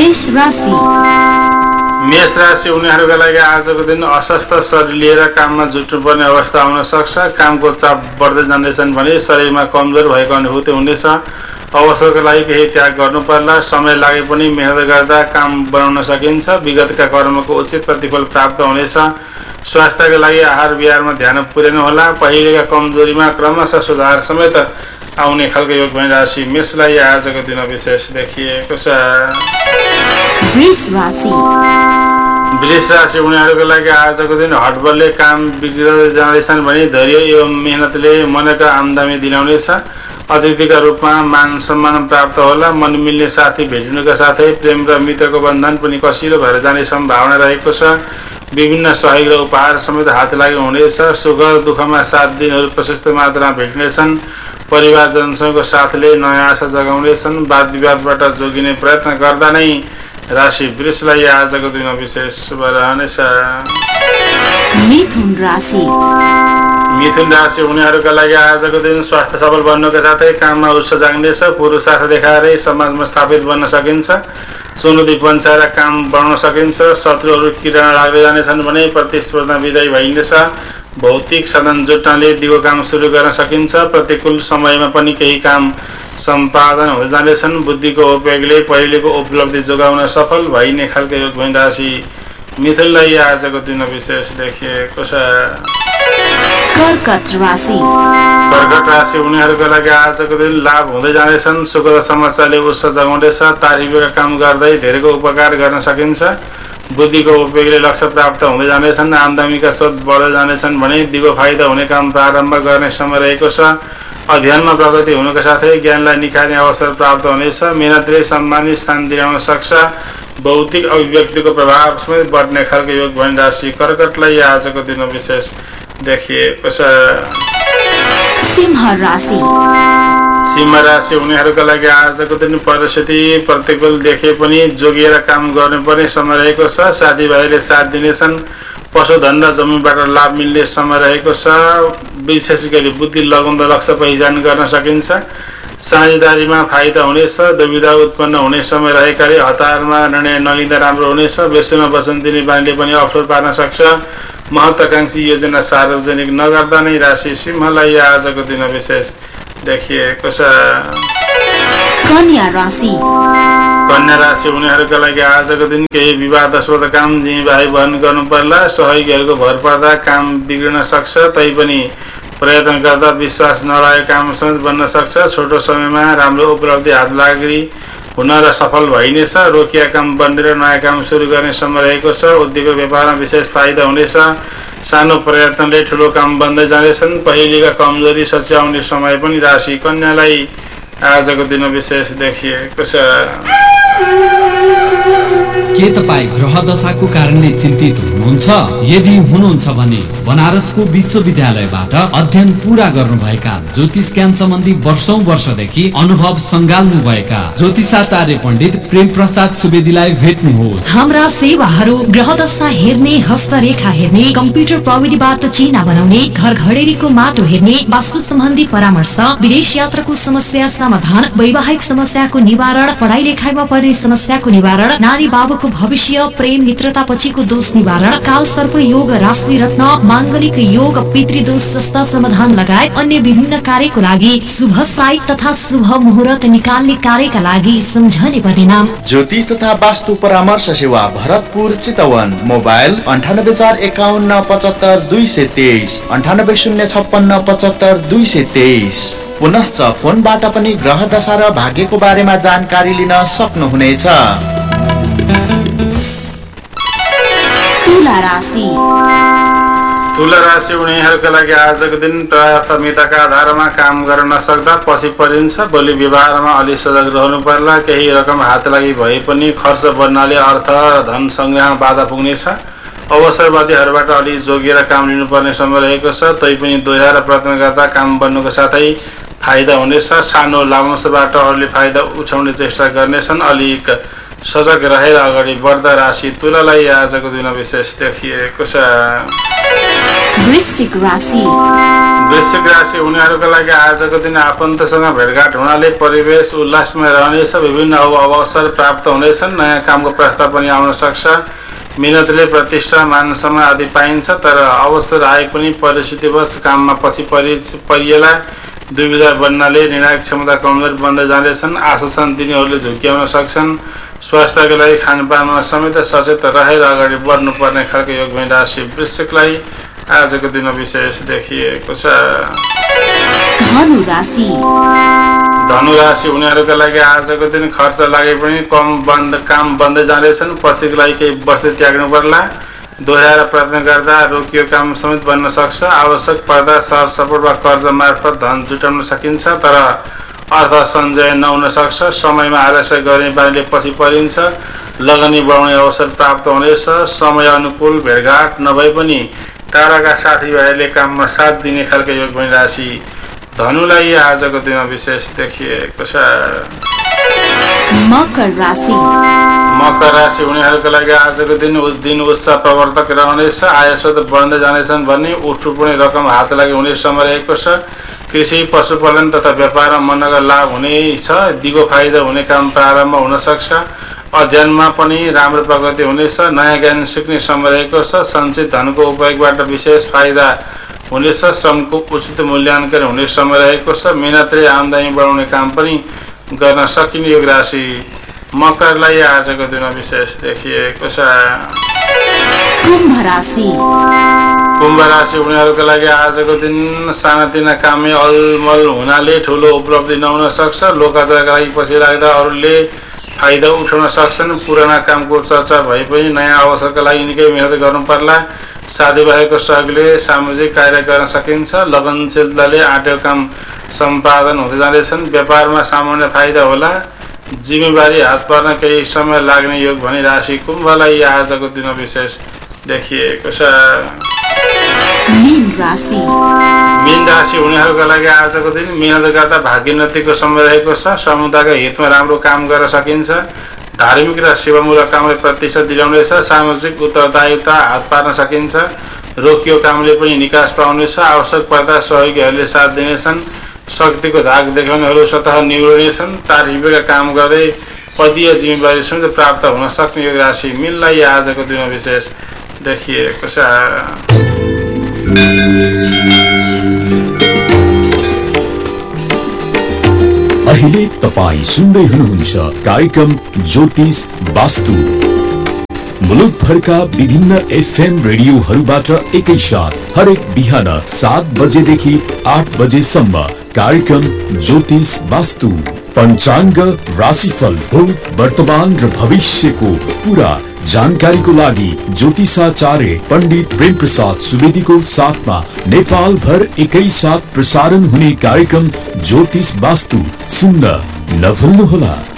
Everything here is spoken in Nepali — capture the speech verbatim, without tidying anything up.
मेष राशि मेष राशि उनीहरूका लागि आजको दिन अस्वस्थ शरीर लिएर काममा जुट्नुपर्ने अवस्था आउन सक्छ। कामको चाप बढ्दै जाँदैछन् भने शरीरमा कमजोर भएको अनुभूति हुनेछ। अवसरको लागि केही त्याग गर्नु पर्ला। समय लागे पनि मेहनत गर्दा काम बनाउन सकिन्छ। विगतका कर्मको उचित प्रतिफल प्राप्त हुनेछ। स्वास्थ्यका लागि आहार विहारमा ध्यान पुर्याउनु होला। पहिलेका कमजोरीमा क्रमशः सुधार समेत आउने खालको योग भई राशि मेषलाई आजको दिन विशेष देखिएको छ। वृष राशि वृष राशि उनीहरूको लागि आजको दिन हडबलले काम बिग्रिँदै जाँदैछन् भने धैर्य एवं मेहनतले मनका आमदानी दिलाउनेछ। अतिथिका रूपमा मान सम्मान प्राप्त होला। मन मिल्ने साथी भेट्नुका साथै प्रेम र मित्रको बन्धन पनि कसिलो भएर जाने सम्भावना रहेको छ। विभिन्न सहयोग र उपहार समेत हात लागि हुनेछ। सुख दुःखमा सात दिनहरू प्रशस्त मात्रामा भेट्नेछन्। परिवारजनसँगको साथले नयाँ आशा जगाउनेछन्। वाद विवादबाट जोगिने प्रयत्न गर्दा नै राशि वृषलाई आजको दिन विशेष शुभ रहनेछ। मिथुन राशि मिथुन राशि उनीहरूका लागि आजको दिन स्वास्थ्य सबल बन्नुका साथै काममा उत्साह जाग्नेछ। पुरुषार्थ देखाएरै समाजमा स्थापित बन्न सकिन्छ। चुनौती पन्छाएर काम बनाउन सकिन्छ। शत्रुहरू किरण लाग्दै जानेछन् भने प्रतिस्पर्धा विजयी भइनेछ। भौतिक साधन जुट्नाले दिगो काम सुरु गर्न सकिन्छ। प्रतिकूल समयमा पनि केही काम सम्पादन हुँदै जानेछन्। बुद्धिको उपयोगले पहिलेको उपलब्धि जोगाउन सफल भइने खालको योग भई राशि मिथुनलाई आजको दिन विशेष देखिएको छ। कर्कट राशि कर्कट राशि उनीहरूका लागि आजको दिन लाभ हुँदै जानेछन्। सुख र समाचारले उत्साह जगाउँदैछ। तारिफका काम गर्दै धेरैको उपकार गर्न सकिन्छ। बुद्धिको उपयोगले लक्ष्य प्राप्त हुँदै जानेछन्। आमदामीका स्रोत बढ्दै जानेछन् भने दिगो फाइदा हुने काम प्रारम्भ गर्ने समय रहेको छ। अध्ययनमा प्रगति हुनुका साथै ज्ञानलाई निखार्ने अवसर प्राप्त हुनेछ। मेहनतले सम्मानित स्थान दिलाउन सक्छ। भौतिक अभिव्यक्तिको प्रभाव समेत बढ्ने खालको योग भई राशि कर्कटलाई आजको दिन विशेष देखिएको छ। सिंह राशि सिंह राशि उनीहरूका लागि आजको दिन परिस्थिति प्रतिकूल देखे पनि जोगिएर काम गर्नुपर्ने समय रहेको छ। साथीभाइले साथ दिनेछन्। पशुधन र जमिनबाट लाभ मिल्ने समय रहेको छ। विशेष गरी बुद्धि लगाउँदा लक्ष्य पहिचान गर्न सकिन्छ। साझेदारीमा फाइदा हुनेछ। दुविधा उत्पन्न हुने समय रहेकाले हतारमा निर्णय नलिँदा राम्रो हुनेछ। बेसुमा वचन दिने बानीले पनि अवसर पार्न सक्छ। महत्वाकांक्षी योजना सार्वजनिक नगर्दा नै राशि सिंहलाई आजको दिन विशेष देखिएको छ। कन्या राशि कन्या राशि उनीहरूका लागि आजको दिन केही विवादास्पद काम जिम्मेवारी वहन गर्नु पर्ला। सहयोगीहरूको भर पर्दा काम बिग्रिन सक्छ। तैपनि प्रयत्न गर्दा विश्वास नरहेको काम समेत बन्न सक्छ। छोटो समयमा राम्रो उपलब्धि हात लागि हुन र सफल भइनेछ। रोकिया काम बन्नेर नयाँ काम सुरु गर्ने समय रहेको छ। उद्योग व्यापारमा विशेष फाइदा हुनेछ। सानो प्रयत्नले ठुलो काम बन्दै जानेछन्। पहिलेका कमजोरी सच्याउने समय पनि राशि कन्यालाई आजको दिन विशेष देखिएको छ। के तपाईँ ग्रह दशाको कारणले चिन्तित हुनुहुन्छ? यदि हुनुहुन्छ भने बनारसको विश्वविद्यालयबाट अध्ययन पूरा गर्नुभएका ज्योतिष ज्ञान सम्बन्धी वर्षौं वर्षदेखि अनुभव संगाल्नु भएका ज्योतिषाचार्य पण्डित प्रेम प्रसाद सुवेदीलाई भेट्नुहोस्। हाम्रा सेवाहरू ग्रह दशा हेर्ने, हस्तरेखा हेर्ने, कम्प्युटर प्रविधिबाट चिन्ह बनाउने, घर घडेरीको माटो हेर्ने, वास्तु सम्बन्धी परामर्श, विदेश यात्राको समस्या समाधान, वैवाहिक समस्याको निवारण, पढाइ लेखाइमा पर्ने समस्याको निवारण, नारी बाबुको भविष्य, प्रेम मित्रता पछिको दोष निवारण, काल सर्प योग, राशि रत्न, मांगलिक योग, पितृदोष जस्ता समाधान लगायत अन्य विभिन्न कार्यको लागि शुभ साइत तथा शुभ मुहूर्त निकाल्ने कार्यका लागि सम्झने परिणाम ज्योतिष तथा वास्तु परामर्श सेवा भरतपुर चितवन। मोबाइल अन्ठानब्बे चार एकाउन्न पचहत्तर दुई सय तेइस अन्ठानब्बे शून्य छप्पन्न पचहत्तर दुई सय तेइस। पुनश्च फोनबाट पनि ग्रह दशा र भाग्यको बारेमा जानकारी लिन सक्नुहुनेछ। तुला राशि तुला राशि उनीहरूका लागि आजको दिन प्राथमिकताका आधारमा काम गर्न नसक्दा पछि परिन्छ। भोलि व्यवहारमा अलि सजग रहनु पर्ला। केही रकम हात लागि भए पनि खर्च बढ्नाले अर्थ र धन सङ्ग्रहमा बाधा पुग्नेछ। अवसरवादीहरूबाट अलि जोगिएर काम लिनुपर्ने समय रहेको छ। तैपनि दोहोऱ्याएर प्रयत्न गर्दा काम बन्नुको साथै फाइदा हुनेछ। सानो लाभांशबाट अरूले फाइदा उठाउने चेष्टा गर्नेछन्। अलिक सजग रहेर अगाडि बढ्दा राशि तुलालाई आजको दिन विशेष देखिएको छ। वृश्चिक राशि वृश्चिक राशि उनीहरूका लागि आजको दिन आफन्तसँग भेटघाट हुनाले परिवेश उल्लासमय रहनेछ। विभिन्न अवसर प्राप्त हुनेछन्। नयाँ कामको प्रस्ताव पनि आउन सक्छ। मिहिनेतले प्रतिष्ठा मान सम्मान आदि पाइन्छ, तर अवसर आए पनि परिस्थितिवश काममा पछि परि परिएला दुविधा बन्नाले निर्णायक क्षमता कमजोर बन्दै जाँदैछन्। आशासन तिनीहरूले झुक्क्याउन सक्छन्। स्वास्थ्यको लागि खानपानमा समेत सचेत रहेर अगाडि बढ्नुपर्ने खालको योग पनि राशि वृश्चिकलाई आजको दिन विशेष देखिएको छ। धनु राशि धनु राशि उनीहरूका लागि आजको दिन खर्च लागे पनि कम बन्द काम बन्दै जाँदैछन्। पछिको लागि केही वर्ष त्याग्नु पर्ला। दोहोऱ्याएर प्रयत्न गर्दा रोकियो काम समेत बन्न सक्छ। आवश्यक पर्दा सरसपोर्ट वा कर्ज मार्फत धन जुटाउन सकिन्छ, तर अर्थ सञ्चय नहुन सक्छ। समयमा आलस्य गर्ने बानीले पछि परिन्छ। लगानी बढाउने अवसर प्राप्त हुनेछ। समय अनुकूल भेटघाट नभए पनि टाढाका साथीभाइहरूले काममा साथ दिने खालको योग पनि राशि धनुलाई आजको दिन विशेष देखिएको छ। मकर राशि मकर राशि उनीहरूका लागि आजको दिन दिन उत्साह प्रवर्तक रहनेछ। आय स्रोत बढ्दै जानेछन् भन्ने उठ्नुपर्ने रकम हात लागि हुने समय रहेको छ। कृषि पशुपालन तथा व्यापारमा मनका लाभ हुनेछ। दिगो फाइदा हुने काम प्रारम्भ हुन सक्छ। अध्ययनमा पनि राम्रो प्रगति हुनेछ। नयाँ ज्ञान सिक्ने समय रहेको छ। सञ्चित धनको उपयोगबाट विशेष फाइदा हुनेछ। श्रमको उचित मूल्याङ्कन हुने समय रहेको छ। मेहनतले आमदानी बढाउने काम पनि गर्न सकिने योग राशि मकरलाई आजको दिन विशेष देखिएको छ। कुम्भ राशि कुम्भ राशि उनीहरूका लागि आजको दिन सानातिना काममै अलमल हुनाले ठुलो उपलब्धि नहुन सक्छ। लोकताका लागि पछि लाग्दा अरूले फाइदा उठाउन सक्छन्। पुराना कामको चर्चा भए पनि नयाँ अवसरका लागि निकै मेहनत गर्नु पर्ला। साथीभाइको सहयोगले सामाजिक कार्य गर्न सकिन्छ। लगनशीलताले आँटेको काम सम्पादन हुँदै जाँदैछन्। व्यापारमा सामान्य फाइदा होला। जिम्मेवारी हात पर्न केही समय लाग्ने योग भनी राशि कुम्भलाई आजको दिन विशेष देखिएको छ। मीन राशि मीन राशि उनीहरूका लागि आजको दिन मेहनत गर्दा भाग्योन्नतिको समय रहेको छ। समुदायका हितमा राम्रो काम गर्न सकिन्छ। धार्मिक र सेवामूलक कामले प्रतिष्ठा दिलाउनेछ। सामाजिक उत्तरदायित्व हात पार्न सकिन्छ। रोकियो कामले पनि निकास पाउनेछ। आवश्यक पर्दा सहयोगीहरूले साथ दिनेछन्। शक्तिको धाक देखाउनेहरू स्वतः निहुरिनेछन्। तारिफका काम गर्दै पदीय जिम्मेवारी समेत प्राप्त हुन सक्ने यो राशि मीनलाई आजको दिन विशेष देखिएको छ। अहिले तपाई सुन्दै हुनुहुन्छ कार्यक्रम ज्योतिष वास्तु। मुलुकभरका विभिन्न एफएम रेडियोहरूबाट एकैसाथ हरेक बिहान सात बजेदेखि आठ बजेसम्म कार्यक्रम ज्योतिष वास्तु। पञ्चाङ्ग, राशिफल, भूत, वर्तमान र भविष्यको पूरा जानकारीको लागि ज्योतिषाचार्य पण्डित प्रेम प्रसाद सुवेदीको साथमा नेपाल भर एकै साथ प्रसारण हुने कार्यक्रम ज्योतिष वास्तु सुन्न नभुल्नुहोला।